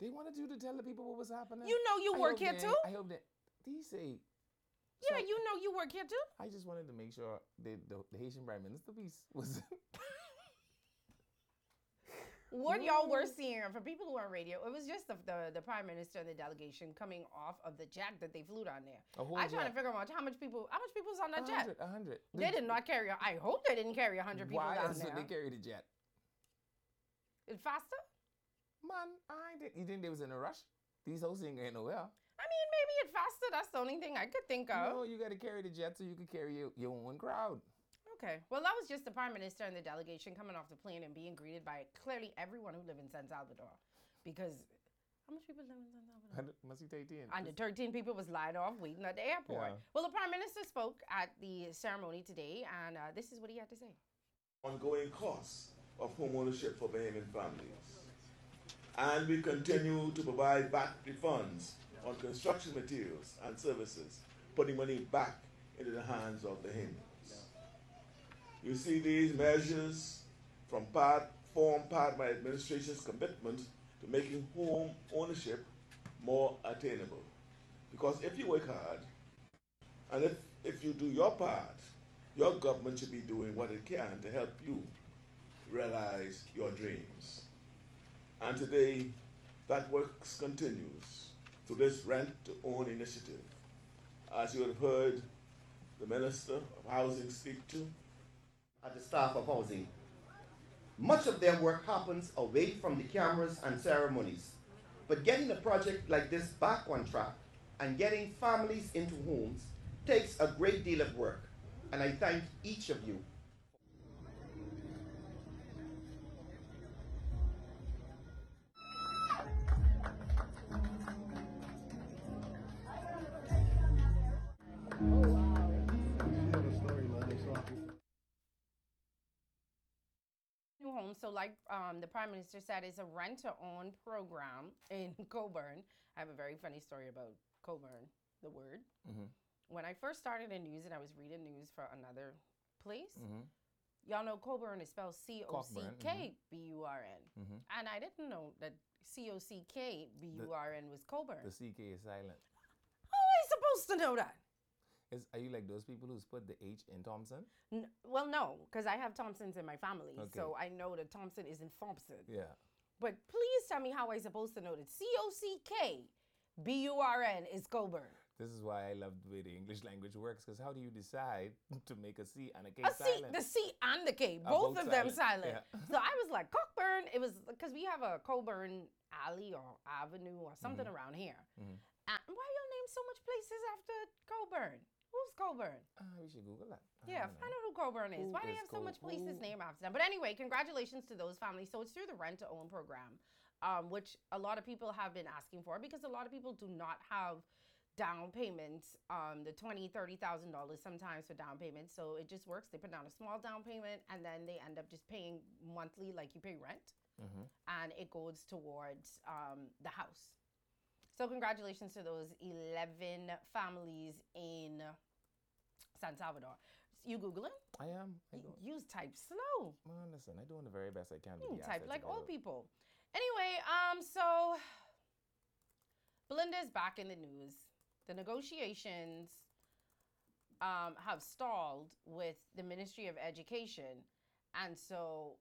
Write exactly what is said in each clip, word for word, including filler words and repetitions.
They wanted you to tell the people what was happening. You know you I work hope here they- too? I hope that these say. Yeah, So- you know you work here too? I just wanted to make sure that the, the Haitian Prime Minister piece was. What y'all were seeing, for people who are on radio, it was just the, the, the prime minister and the delegation coming off of the jet that they flew down there. A whole I trying jet. to figure out how much people, how much people was on that A jet. hundred, a hundred. They did not carry. a- I hope they didn't carry a hundred people Why down else there. would they carry the jet? It's faster. Man, I did. You think they was in a rush? These hosts ain't going nowhere. I mean, maybe it's faster. That's the only thing I could think of. No, you got to carry the jet so you can carry your, your own crowd. Okay. Well, that was just the prime minister and the delegation coming off the plane and being greeted by clearly everyone who live in San Salvador, because how much people live in San Salvador? Must be thirteen. And the thirteen people was lined off waiting at the airport. Yeah. Well, the prime minister spoke at the ceremony today, and uh, this is what he had to say. Ongoing costs of homeownership for Bahamian families. And we continue to provide back refunds on construction materials and services, putting money back into the hands of the Bahamians. You see, these measures from part, form part of my administration's commitment to making home ownership more attainable. Because if you work hard, and if, if you do your part, your government should be doing what it can to help you realize your dreams. And today, that work continues through this rent-to-own initiative. As you have heard the Minister of Housing speak to, at the staff of housing. Much of their work happens away from the cameras and ceremonies. But getting a project like this back on track and getting families into homes takes a great deal of work. And I thank each of you. New home. So, like um, the prime minister said, it's a rent-to-own program in Coburn. I have a very funny story about Coburn, the word. Mm-hmm. When I first started in news and I was reading news for another place, Mm-hmm. y'all know Coburn is spelled C O C Cockburn, K B U R N. Mm-hmm. And I didn't know that C O C K B U R N was Coburn. The C K is silent. How am I supposed to know that? Is, are you like those people who's put the H in Thompson? N- well, no, because I have Thompsons in my family, Okay. so I know that Thompson is in Thompson. Yeah. But please tell me how I'm supposed to know that C O C K B U R N is Coburn. This is why I love the way the English language works, because how do you decide to make a C and a K A C, silent? the C and the K, Are both, both of them silent, silent. So I was like, Cockburn, it was because we have a Coburn alley or avenue or something Mm-hmm. around here. And why y'all name so much places after Coburn? Who's Coburn? Ah, we should Google that. I Yeah, don't know. find out who Coburn is. Who Why do they is have so Co- much places who- named after them? But anyway, congratulations to those families. So it's through the rent to own program, um, which a lot of people have been asking for because a lot of people do not have down payments, um, the twenty, thirty thousand dollars sometimes for down payments. So it just works. They put down a small down payment and then they end up just paying monthly, like you pay rent, and it goes towards um, the house. So congratulations to those eleven families in San Salvador. You Googling? I am. I don't. Use type slow. Man, listen, I'm doing the very best I can. with You the type assets like I got. old people. Anyway, um, so Belinda is back in the news. The negotiations um, have stalled with the Ministry of Education, and so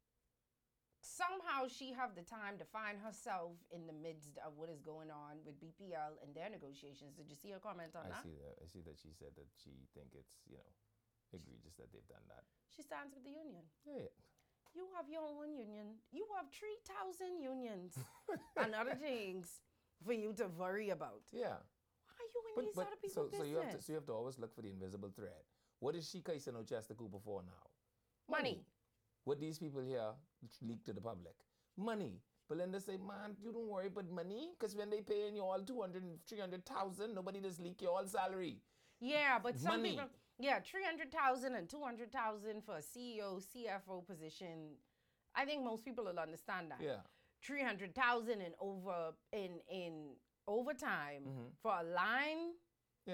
somehow she have the time to find herself in the midst of what is going on with B P L and their negotiations. Did you see her comment on I that? see that. I see that she said that she think it's, you know, egregious that they've done that. She stands with the union. Yeah, yeah. You have your own union. You have three thousand unions and other things for you to worry about. Yeah. Why are you in these other people's so, business? so you have to so you have to always look for the invisible thread. What is she kissing on Chester Cooper for now? Money. What these people here leak to the public? Money. Belinda say, man, you don't worry about money, because when they paying you all two hundred, three hundred thousand, nobody just leak your all salary. Yeah, but some Money. people, yeah, three hundred thousand and two hundred thousand for a C E O, C F O position. I think most people will understand that. Yeah. three hundred thousand in over in in overtime Mm-hmm. for a line. Yeah.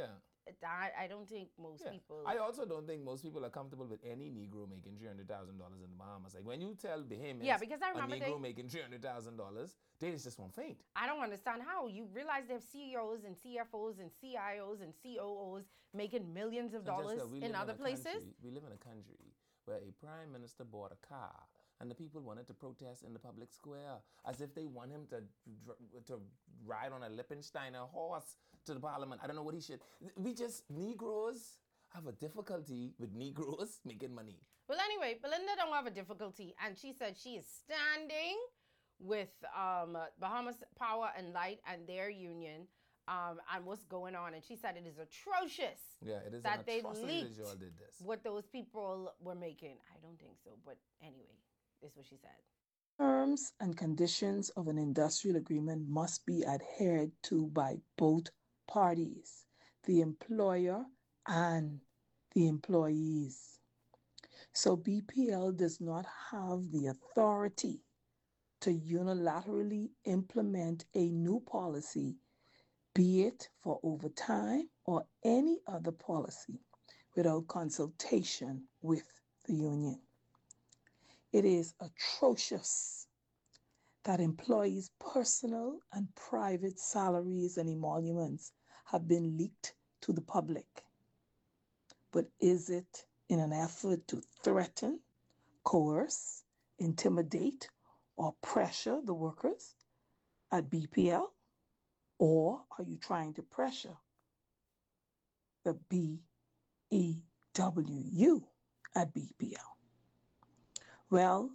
that I don't think most Yeah. people. I also don't think most people are comfortable with any Negro making three hundred thousand dollars in the Bahamas. Like when you tell Bahamians Yeah, because I a remember Negro they- making three hundred thousand dollars, they just won't faint. I don't understand how you realize they have C E Os and C F Os and C I Os and C O Os making millions of So dollars Jessica, we in live other a places. country- we live in a country where a prime minister bought a car and the people wanted to protest in the public square as if they want him to dr- to ride on a Lippensteiner horse to the parliament. I don't know what he should. We just, Negroes have a difficulty with Negroes making money. Well, anyway, Belinda don't have a difficulty, and she said she is standing with um, Bahamas Power and Light and their union um, and what's going on. And she said it is atrocious Yeah, it is that an they atrocity leaked that y'all did this. what those people were making. I don't think so, but anyway, this is what she said. Terms and conditions of an industrial agreement must be adhered to by both parties, the employer and the employees. So B P L does not have the authority to unilaterally implement a new policy, be it for overtime or any other policy, without consultation with the union. It is atrocious that employees' personal and private salaries and emoluments have been leaked to the public. But is it in an effort to threaten, coerce, intimidate, or pressure the workers at B P L? Or are you trying to pressure the B E W U at B P L? Well,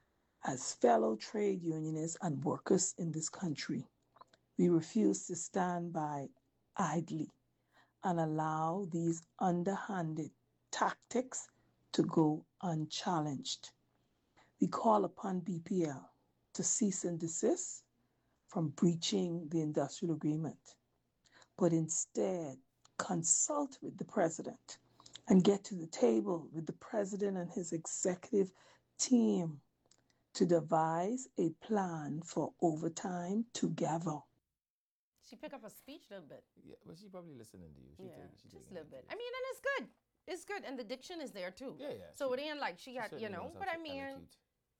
as fellow trade unionists and workers in this country, we refuse to stand by idly and allow these underhanded tactics to go unchallenged. We call upon B P L to cease and desist from breaching the industrial agreement, but instead consult with the president and get to the table with the president and his executive team to devise a plan for overtime together. She picked up a speech a little bit. Yeah, but she probably listening to you. She Yeah, take, she just a taking little it bit. to I mean, and it's good. It's good, and the diction is there too. Yeah, yeah. So she- it ain't like she she got, you certainly know. knows how But to I mean, allocute.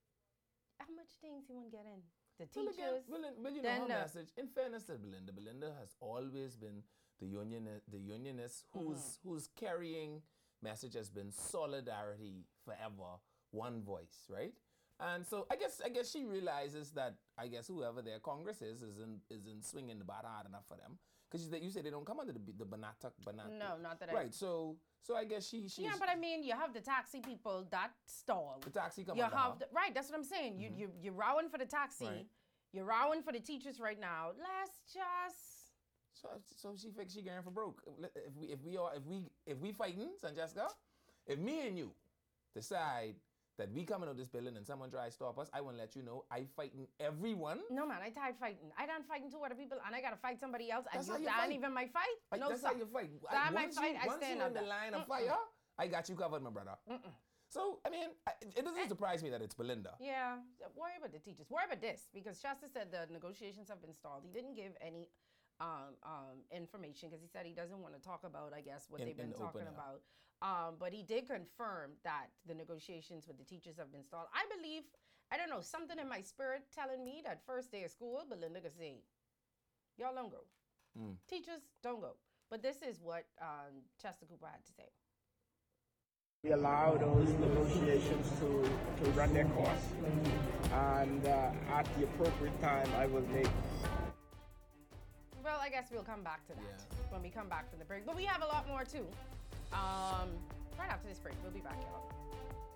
how much things you want to get in? The Well, teachers. again, Belin- well, you know then her the- message. In fairness to Belinda, Belinda has always been the union, the unionist who's Mm-hmm. who's carrying message has been solidarity forever, one voice, right? And so I guess I guess she realizes that I guess whoever their Congress is isn't isn't swinging the bat hard enough for them because you say they don't come under the the Banatak Banat. No, not that I- Right. So so I guess she she Yeah, but I mean, you have the taxi people that stall. the taxi come You under have her. the, right. That's what I'm saying. You you you're rowing for the taxi. Right. You're rowing for the teachers right now. Let's just. So, so she thinks she going for broke. If we, if we are, if we, if we fighting, Sanjasca, if me and you decide that we coming out this building and someone try to stop us, I want to let you know I fighting everyone. No man, I tired fighting. I done fighting two other people, and I gotta fight somebody else, and That's you how you done fight. even my fight. Like, no, that's sir. how you fight. I- That my once fight, you, I once stand you on in the that. line of fire, I got you covered, my brother. So I mean, I, it doesn't surprise me that it's Belinda. Yeah, worry about the teachers. Worry about this because Shasta said the negotiations have been stalled. He didn't give any um, um, information because he said he doesn't want to talk about, I guess, what In- they've in been the talking open, yeah. about. Um, but he did confirm that the negotiations with the teachers have been stalled. I believe, I don't know, something in my spirit telling me that first day of school, Belinda could say, y'all don't go. Mm. Teachers, don't go. But this is what um, Chester Cooper had to say. We allow those negotiations to, to run their course, and uh, at the appropriate time, I will make. Well, I guess we'll come back to that Yeah. when we come back from the break. But we have a lot more too. Um, right after this break, we'll be back, y'all.